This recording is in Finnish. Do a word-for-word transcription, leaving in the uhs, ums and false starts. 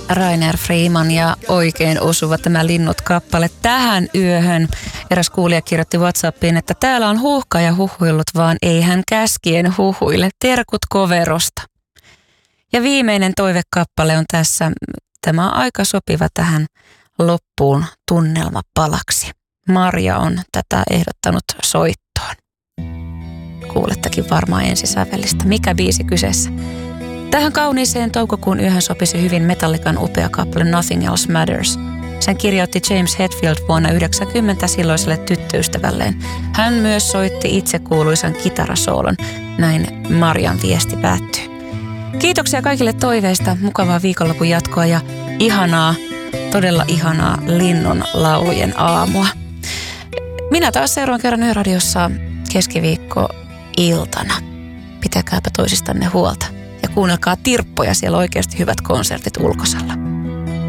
Rainer Freeman ja oikein osuva tämä Linnut-kappale tähän yöhön. Eräs kuulija kirjoitti WhatsAppiin, että täällä on huuhka ja huhuillut, vaan ei hän käskien huhuille. Terkut Koverosta. Ja viimeinen toivekappale on tässä. Tämä on aika sopiva tähän loppuun tunnelmapalaksi. Marja on tätä ehdottanut soittoon. Kuulettekin varmaan ensisävellistä. Mikä biisi kyseessä? Tähän kauniiseen toukokuun yöhön sopisi hyvin Metallican upea kappale Nothing Else Matters. Sen kirjoitti James Hetfield vuonna yhdeksänkymmentä silloiselle tyttöystävälleen. Hän myös soitti itse kuuluisan kitarasoolon. Näin Marjan viesti päättyy. Kiitoksia kaikille toiveista, mukavaa viikonlopun jatkoa ja ihanaa, todella ihanaa linnun laulujen aamua. Minä taas seuraan kerran Yöradiossa keskiviikko-iltana. Pitäkääpä toisistanne huolta ja kuunnelkaa Tirppoja, siellä oikeasti hyvät konsertit ulkosalla.